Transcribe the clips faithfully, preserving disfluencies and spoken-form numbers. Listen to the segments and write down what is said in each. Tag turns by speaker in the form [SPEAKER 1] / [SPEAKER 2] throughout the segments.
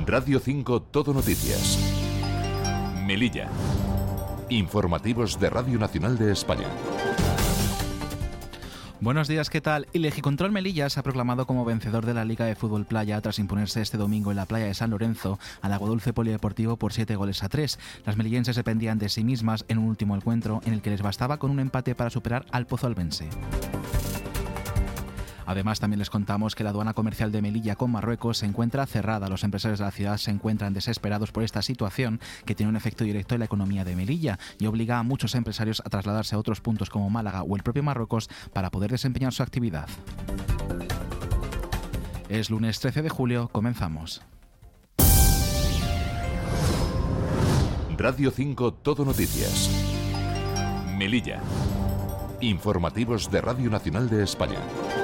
[SPEAKER 1] Radio cinco Todo Noticias. Melilla. Informativos de Radio Nacional de España.
[SPEAKER 2] Buenos días, ¿qué tal? El Ejicontrol Melilla se ha proclamado como vencedor de la Liga de Fútbol Playa tras imponerse este domingo en la playa de San Lorenzo al Aguadulce Polideportivo por siete goles a tres. Las melillenses dependían de sí mismas en un último encuentro en el que les bastaba con un empate para superar al Pozualbense. Además, también les contamos que la aduana comercial de Melilla con Marruecos se encuentra cerrada. Los empresarios de la ciudad se encuentran desesperados por esta situación que tiene un efecto directo en la economía de Melilla y obliga a muchos empresarios a trasladarse a otros puntos como Málaga o el propio Marruecos para poder desempeñar su actividad. Es lunes trece de julio, comenzamos.
[SPEAKER 1] Radio cinco Todo Noticias. Melilla. Informativos de Radio Nacional de España.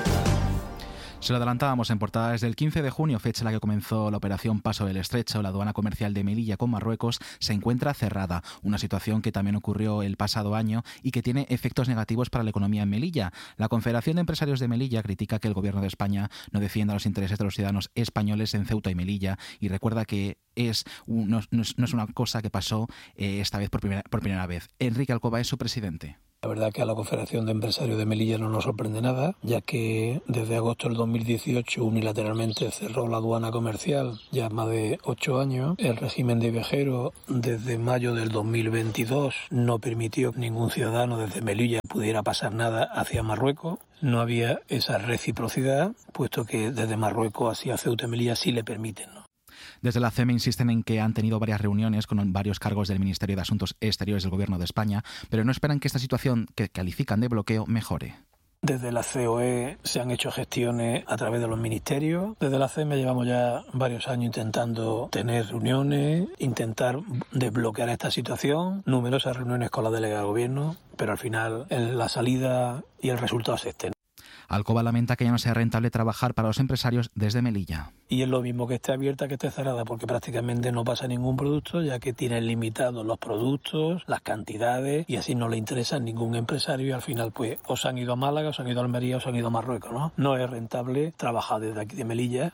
[SPEAKER 2] Se lo adelantábamos en portada. Desde el quince de junio, fecha en la que comenzó la operación Paso del Estrecho, la aduana comercial de Melilla con Marruecos se encuentra cerrada, una situación que también ocurrió el pasado año y que tiene efectos negativos para la economía en Melilla. La Confederación de Empresarios de Melilla critica que el Gobierno de España no defienda los intereses de los ciudadanos españoles en Ceuta y Melilla y recuerda que es un, no, no, es, no es una cosa que pasó eh, esta vez por primera, por primera vez. Enrique Alcoba es su presidente.
[SPEAKER 3] La verdad que a la Confederación de Empresarios de Melilla no nos sorprende nada, ya que desde agosto del dos mil dieciocho unilateralmente cerró la aduana comercial, ya más de ocho años. El régimen de viajeros desde mayo del dos mil veintidós no permitió que ningún ciudadano desde Melilla pudiera pasar nada hacia Marruecos. No había esa reciprocidad, puesto que desde Marruecos hacia Ceuta y Melilla sí le permiten, ¿no?
[SPEAKER 2] Desde la C E M insisten en que han tenido varias reuniones con varios cargos del Ministerio de Asuntos Exteriores del Gobierno de España, pero no esperan que esta situación, que califican de bloqueo, mejore.
[SPEAKER 3] Desde la C O E se han hecho gestiones a través de los ministerios. Desde la C E M llevamos ya varios años intentando tener reuniones, intentar desbloquear esta situación, numerosas reuniones con la delegada de gobierno, pero al final la salida y el resultado se extienden.
[SPEAKER 2] Alcoba lamenta que ya no sea rentable trabajar para los empresarios desde Melilla.
[SPEAKER 3] Y es lo mismo que esté abierta que esté cerrada, porque prácticamente no pasa ningún producto, ya que tienen limitados los productos, las cantidades, y así no le interesa a ningún empresario y al final pues o se han ido a Málaga, o se han ido a Almería, o se han ido a Marruecos, ¿no? No es rentable trabajar desde aquí de Melilla.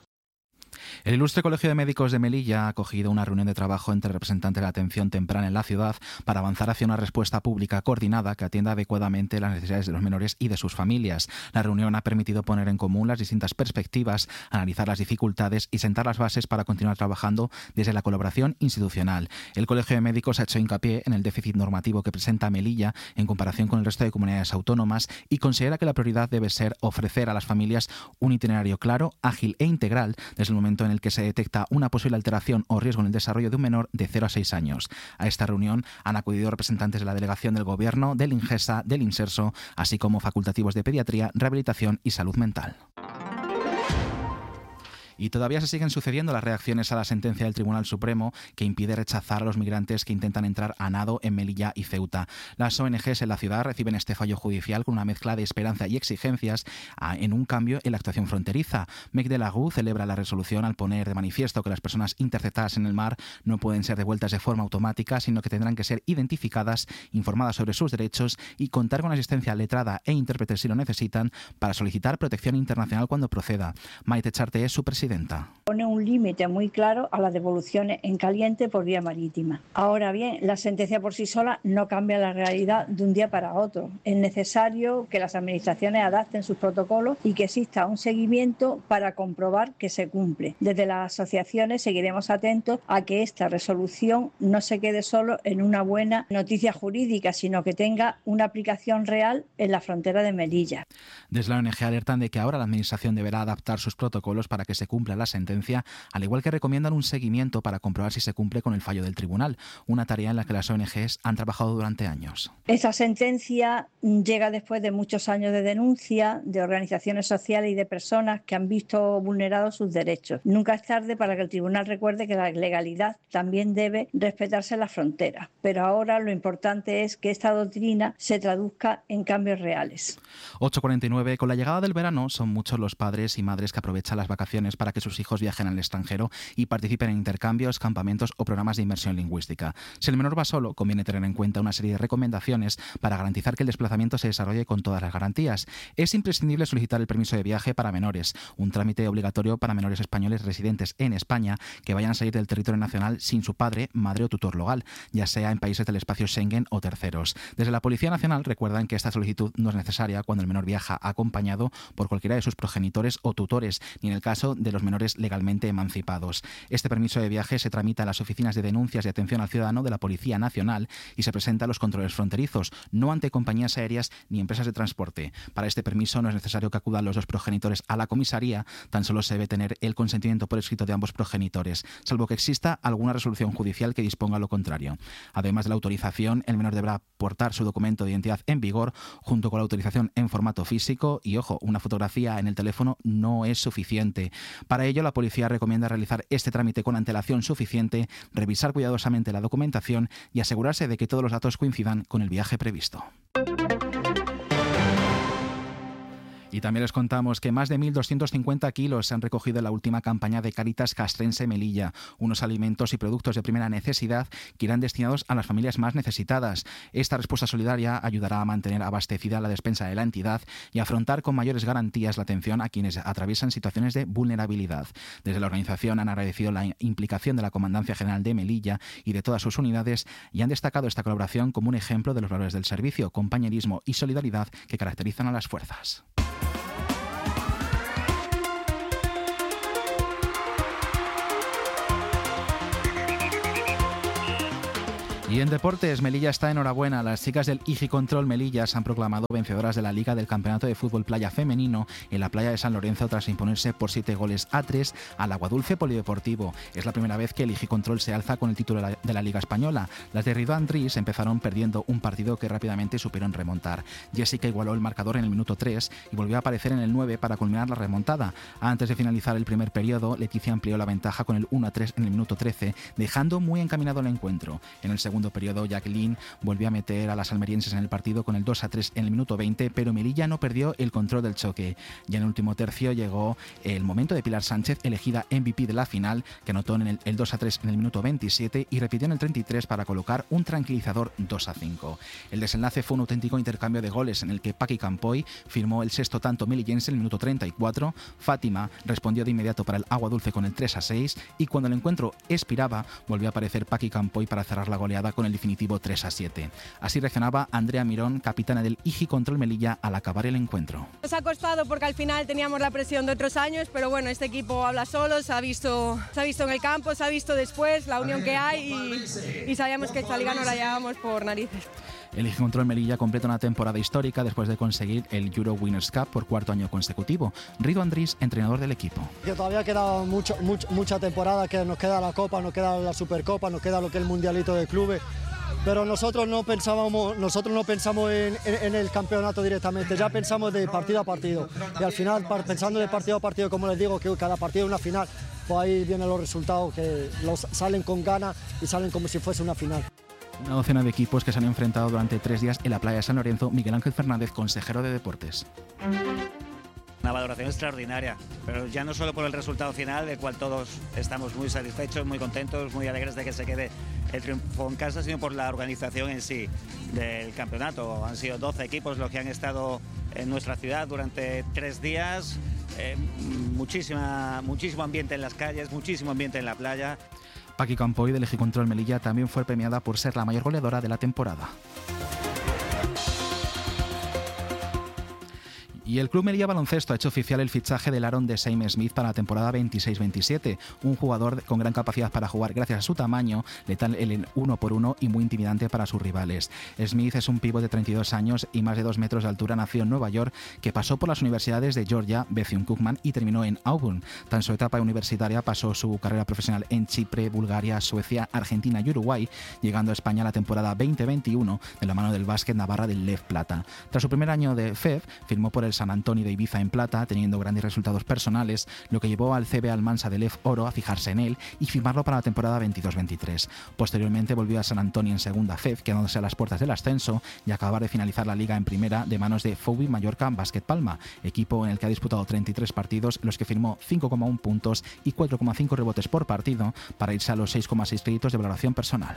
[SPEAKER 2] El Ilustre Colegio de Médicos de Melilla ha acogido una reunión de trabajo entre representantes de la atención temprana en la ciudad para avanzar hacia una respuesta pública coordinada que atienda adecuadamente las necesidades de los menores y de sus familias. La reunión ha permitido poner en común las distintas perspectivas, analizar las dificultades y sentar las bases para continuar trabajando desde la colaboración institucional. El Colegio de Médicos ha hecho hincapié en el déficit normativo que presenta Melilla en comparación con el resto de comunidades autónomas y considera que la prioridad debe ser ofrecer a las familias un itinerario claro, ágil e integral desde el momento en el que se detecta una posible alteración o riesgo en el desarrollo de un menor de cero a seis años. A esta reunión han acudido representantes de la delegación del Gobierno, del INGESA, del INSERSO, así como facultativos de pediatría, rehabilitación y salud mental. Y todavía se siguen sucediendo las reacciones a la sentencia del Tribunal Supremo que impide rechazar a los migrantes que intentan entrar a nado en Melilla y Ceuta. Las O N Ges en la ciudad reciben este fallo judicial con una mezcla de esperanza y exigencias en un cambio en la actuación fronteriza. Mec de la Rue celebra la resolución al poner de manifiesto que las personas interceptadas en el mar no pueden ser devueltas de forma automática, sino que tendrán que ser identificadas, informadas sobre sus derechos y contar con asistencia letrada e intérprete si lo necesitan para solicitar protección internacional cuando proceda. Maite Charte es su presidenta.
[SPEAKER 4] Pone un límite muy claro a las devoluciones en caliente por vía marítima. Ahora bien, la sentencia por sí sola no cambia la realidad de un día para otro. Es necesario que las administraciones adapten sus protocolos y que exista un seguimiento para comprobar que se cumple. Desde las asociaciones seguiremos atentos a que esta resolución no se quede solo en una buena noticia jurídica, sino que tenga una aplicación real en la frontera de Melilla.
[SPEAKER 2] Desde la O N G alertan de que ahora la Administración deberá adaptar sus protocolos para que se cumpla la sentencia, al igual que recomiendan un seguimiento para comprobar si se cumple con el fallo del tribunal, una tarea en la que las O N Ges han trabajado durante años.
[SPEAKER 4] Esta sentencia llega después de muchos años de denuncia de organizaciones sociales y de personas que han visto vulnerados sus derechos. Nunca es tarde para que el tribunal recuerde que la legalidad también debe respetarse en las fronteras, pero ahora lo importante es que esta doctrina se traduzca en cambios reales.
[SPEAKER 2] ocho cuarenta y nueve. Con la llegada del verano son muchos los padres y madres que aprovechan las vacaciones para que sus hijos viajen al extranjero y participen en intercambios, campamentos o programas de inmersión lingüística. Si el menor va solo, conviene tener en cuenta una serie de recomendaciones para garantizar que el desplazamiento se desarrolle con todas las garantías. Es imprescindible solicitar el permiso de viaje para menores, un trámite obligatorio para menores españoles residentes en España que vayan a salir del territorio nacional sin su padre, madre o tutor legal, ya sea en países del espacio Schengen o terceros. Desde la Policía Nacional recuerdan que esta solicitud no es necesaria cuando el menor viaja acompañado por cualquiera de sus progenitores o tutores, ni en el caso de los menores legalmente emancipados. Este permiso de viaje se tramita en las oficinas de denuncias y atención al ciudadano de la Policía Nacional y se presenta a los controles fronterizos, no ante compañías aéreas ni empresas de transporte. Para este permiso no es necesario que acudan los dos progenitores a la comisaría, tan solo se debe tener el consentimiento por escrito de ambos progenitores, salvo que exista alguna resolución judicial que disponga lo contrario. Además de la autorización, el menor deberá portar su documento de identidad en vigor junto con la autorización en formato físico y, ojo, una fotografía en el teléfono no es suficiente. Para ello, la policía recomienda realizar este trámite con antelación suficiente, revisar cuidadosamente la documentación y asegurarse de que todos los datos coincidan con el viaje previsto. Y también les contamos que más de mil doscientos cincuenta kilos se han recogido en la última campaña de Cáritas Castrense Melilla, unos alimentos y productos de primera necesidad que irán destinados a las familias más necesitadas. Esta respuesta solidaria ayudará a mantener abastecida la despensa de la entidad y afrontar con mayores garantías la atención a quienes atraviesan situaciones de vulnerabilidad. Desde la organización han agradecido la implicación de la Comandancia General de Melilla y de todas sus unidades y han destacado esta colaboración como un ejemplo de los valores del servicio, compañerismo y solidaridad que caracterizan a las fuerzas. Y en deportes, Melilla está enhorabuena. Las chicas del I G I Control Melilla se han proclamado vencedoras de la Liga del Campeonato de Fútbol Playa Femenino en la playa de San Lorenzo tras imponerse por siete goles a tres al Aguadulce Polideportivo. Es la primera vez que el I G I Control se alza con el título de la, de la Liga Española. Las de Ridwan Dris empezaron perdiendo un partido que rápidamente supieron remontar. Jessica igualó el marcador en el minuto tres y volvió a aparecer en el nueve para culminar la remontada. Antes de finalizar el primer periodo, Leticia amplió la ventaja con el uno a tres en el minuto trece, dejando muy encaminado el encuentro. En el segundo periodo, Jacqueline volvió a meter a las almerienses en el partido con el dos a tres en el minuto veinte, pero Melilla no perdió el control del choque. Ya en el último tercio llegó el momento de Pilar Sánchez, elegida M V P de la final, que anotó en el, el dos a tres en el minuto veintisiete y repitió en el treinta y tres para colocar un tranquilizador dos a cinco. El desenlace fue un auténtico intercambio de goles en el que Paqui Campoy firmó el sexto tanto melillense en el minuto treinta y cuatro, Fátima respondió de inmediato para el Aguadulce con el tres a seis y cuando el encuentro expiraba volvió a aparecer Paqui Campoy para cerrar la goleada con el definitivo tres a siete. Así reaccionaba Andrea Mirón, capitana del I G I Control Melilla, al acabar el encuentro.
[SPEAKER 5] Nos ha costado porque al final teníamos la presión de otros años, pero bueno, este equipo habla solo, se ha visto, se ha visto en el campo, se ha visto después la unión que hay y, y sabíamos que esta liga no la llevábamos por narices.
[SPEAKER 2] El I G I Control Melilla completa una temporada histórica después de conseguir el Euro Winners Cup por cuarto año consecutivo. Ridwan Dris, entrenador del equipo.
[SPEAKER 6] Que todavía queda mucho, mucho, mucha temporada, que nos queda la Copa, nos queda la Supercopa, nos queda lo que es el Mundialito de Clubes. Pero nosotros no pensábamos, nosotros no pensamos en, en, en el campeonato directamente, ya pensamos de partido a partido. Y al final, pensando de partido a partido, como les digo, que cada partido es una final, pues ahí vienen los resultados que los salen con ganas y salen como si fuese una final.
[SPEAKER 2] Una docena de equipos que se han enfrentado durante tres días en la playa de San Lorenzo. Miguel Ángel Fernández, consejero de Deportes.
[SPEAKER 7] Una valoración extraordinaria, pero ya no solo por el resultado final, del cual todos estamos muy satisfechos, muy contentos, muy alegres de que se quede el triunfo en casa, sino por la organización en sí del campeonato. Han sido doce equipos los que han estado en nuestra ciudad durante tres días, eh, muchísima, muchísimo ambiente en las calles, muchísimo ambiente en la playa.
[SPEAKER 2] Paqui Campoy del I G I Control Melilla también fue premiada por ser la mayor goleadora de la temporada. Y el Club Melilla Baloncesto ha hecho oficial el fichaje del Aaron de Sam Smith para la temporada veintiséis veintisiete, un jugador con gran capacidad para jugar gracias a su tamaño, letal en el uno por uno y muy intimidante para sus rivales. Smith es un pívot de treinta y dos años y más de dos metros de altura, nació en Nueva York, que pasó por las universidades de Georgia, Bethune-Cookman y terminó en Auburn. Tan su etapa universitaria pasó su carrera profesional en Chipre, Bulgaria, Suecia, Argentina y Uruguay, llegando a España la temporada veinte veintiuno de la mano del básquet navarra del Lev Plata. Tras su primer año de F E V, firmó por el San Antonio de Ibiza en plata, teniendo grandes resultados personales, lo que llevó al C B Almansa de Lev Oro a fijarse en él y firmarlo para la temporada veintidós veintitrés. Posteriormente volvió a San Antonio en segunda F E F, quedándose a las puertas del ascenso y acabar de finalizar la liga en primera de manos de Foubi Mallorca Básquet Palma, equipo en el que ha disputado treinta y tres partidos, en los que firmó cinco coma uno puntos y cuatro coma cinco rebotes por partido para irse a los seis coma seis créditos de valoración personal.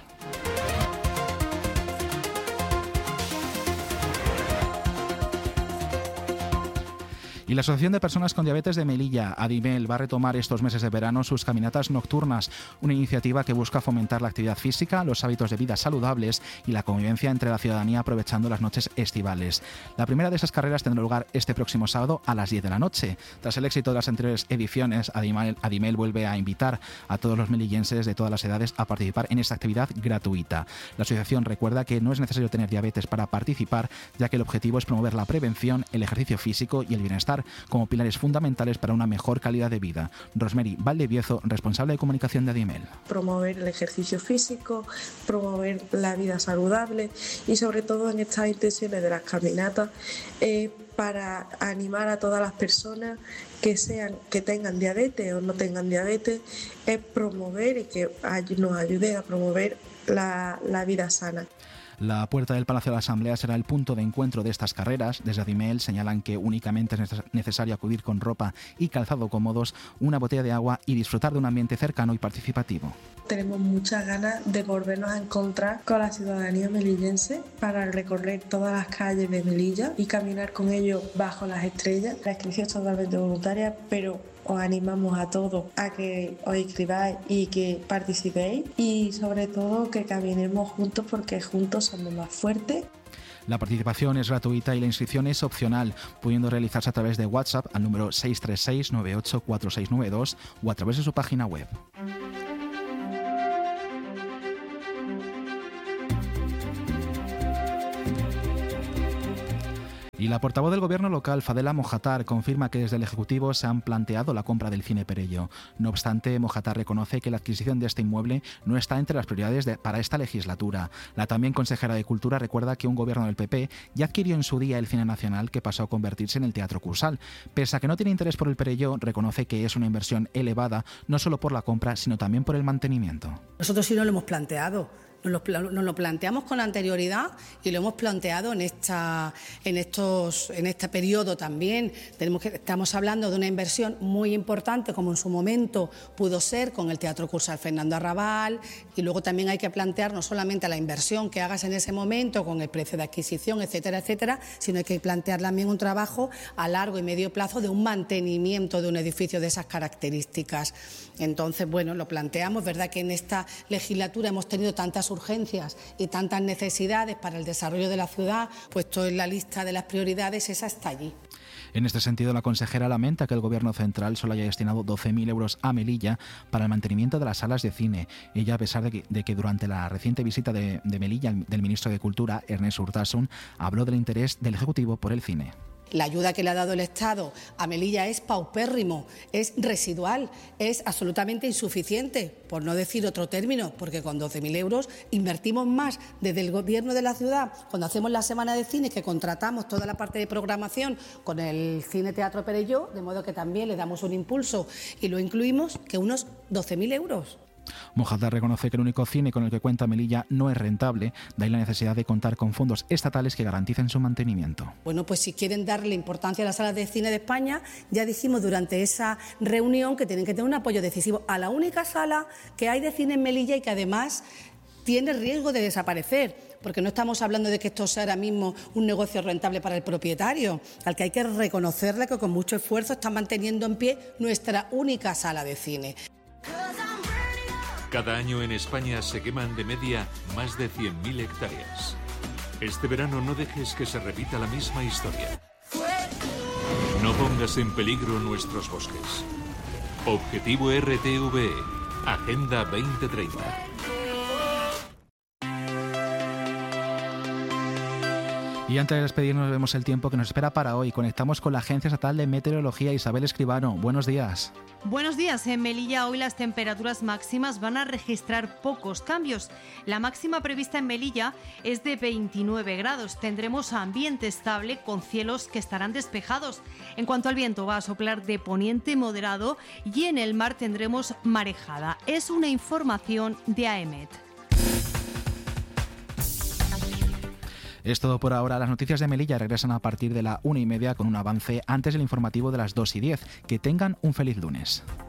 [SPEAKER 2] Y la Asociación de Personas con Diabetes de Melilla, Adimel, va a retomar estos meses de verano sus caminatas nocturnas, una iniciativa que busca fomentar la actividad física, los hábitos de vida saludables y la convivencia entre la ciudadanía aprovechando las noches estivales. La primera de esas carreras tendrá lugar este próximo sábado a las diez de la noche. Tras el éxito de las anteriores ediciones, Adimel, Adimel vuelve a invitar a todos los melillenses de todas las edades a participar en esta actividad gratuita. La asociación recuerda que no es necesario tener diabetes para participar, ya que el objetivo es promover la prevención, el ejercicio físico y el bienestar como pilares fundamentales para una mejor calidad de vida. Rosemary Valdeviezo, responsable de comunicación de Adimel.
[SPEAKER 8] Promover el ejercicio físico, promover la vida saludable y sobre todo en estas intenciones de las caminatas eh, para animar a todas las personas que sean que tengan diabetes o no tengan diabetes, es promover y que nos ayude a promover la, la vida sana.
[SPEAKER 2] La puerta del Palacio de la Asamblea será el punto de encuentro de estas carreras. Desde Adimel señalan que únicamente es necesario acudir con ropa y calzado cómodos, una botella de agua y disfrutar de un ambiente cercano y participativo.
[SPEAKER 8] Tenemos muchas ganas de volvernos a encontrar con la ciudadanía melillense para recorrer todas las calles de Melilla y caminar con ellos bajo las estrellas. La inscripción es totalmente voluntaria, pero os animamos a todos a que os inscribáis y que participéis y sobre todo que caminemos juntos porque juntos somos más fuertes.
[SPEAKER 2] La participación es gratuita y la inscripción es opcional, pudiendo realizarse a través de WhatsApp al número seis tres seis, nueve ocho cuatro seis nueve dos o a través de su página web. Y la portavoz del gobierno local, Fadela Mojatar, confirma que desde el Ejecutivo se han planteado la compra del Cine Perelló. No obstante, Mojatar reconoce que la adquisición de este inmueble no está entre las prioridades de, para esta legislatura. La también consejera de Cultura recuerda que un gobierno del P P ya adquirió en su día el Cine Nacional, que pasó a convertirse en el Teatro Cursal. Pese a que no tiene interés por el Perelló, reconoce que es una inversión elevada, no solo por la compra, sino también por el mantenimiento.
[SPEAKER 9] Nosotros sí nos lo hemos planteado. Nos lo, nos lo planteamos con anterioridad y lo hemos planteado en esta, en estos, en este periodo también. Tenemos que, estamos hablando de una inversión muy importante, como en su momento pudo ser con el Teatro Cursal Fernando Arrabal, y luego también hay que plantear no solamente la inversión que hagas en ese momento con el precio de adquisición, etcétera, etcétera, sino hay que plantear también un trabajo a largo y medio plazo de un mantenimiento de un edificio de esas características. Entonces, bueno, lo planteamos. Es verdad que en esta legislatura hemos tenido tantas urgencias y tantas necesidades para el desarrollo de la ciudad, puesto en la lista de las prioridades, esa está allí.
[SPEAKER 2] En este sentido, la consejera lamenta que el Gobierno central solo haya destinado doce mil euros a Melilla para el mantenimiento de las salas de cine. Ella, a pesar de que, de que durante la reciente visita de, de Melilla del ministro de Cultura, Ernest Urtasun, habló del interés del Ejecutivo por el cine.
[SPEAKER 9] La ayuda que le ha dado el Estado a Melilla es paupérrimo, es residual, es absolutamente insuficiente, por no decir otro término, porque con doce mil euros invertimos más desde el Gobierno de la ciudad, cuando hacemos la Semana de Cine, que contratamos toda la parte de programación con el Cine Teatro Perelló, de modo que también le damos un impulso y lo incluimos, que unos doce mil euros.
[SPEAKER 2] Mojatar reconoce que el único cine con el que cuenta Melilla no es rentable, de ahí la necesidad de contar con fondos estatales que garanticen su mantenimiento.
[SPEAKER 9] Bueno, pues si quieren darle importancia a las salas de cine de España, ya dijimos durante esa reunión que tienen que tener un apoyo decisivo a la única sala que hay de cine en Melilla y que además tiene riesgo de desaparecer, porque no estamos hablando de que esto sea ahora mismo un negocio rentable para el propietario, al que hay que reconocerle que con mucho esfuerzo está manteniendo en pie nuestra única sala de cine.
[SPEAKER 1] Cada año en España se queman de media más de cien mil hectáreas. Este verano no dejes que se repita la misma historia. No pongas en peligro nuestros bosques. Objetivo R T V E, Agenda veinte treinta.
[SPEAKER 2] Y antes de despedirnos vemos el tiempo que nos espera para hoy. Conectamos con la Agencia Estatal de Meteorología. Isabel Escribano, buenos días.
[SPEAKER 10] Buenos días. En Melilla hoy las temperaturas máximas van a registrar pocos cambios. La máxima prevista en Melilla es de veintinueve grados. Tendremos ambiente estable con cielos que estarán despejados. En cuanto al viento, va a soplar de poniente moderado y en el mar tendremos marejada. Es una información de AEMET.
[SPEAKER 2] Es todo por ahora. Las noticias de Melilla regresan a partir de la una y media con un avance antes del informativo de las dos y diez. Que tengan un feliz lunes.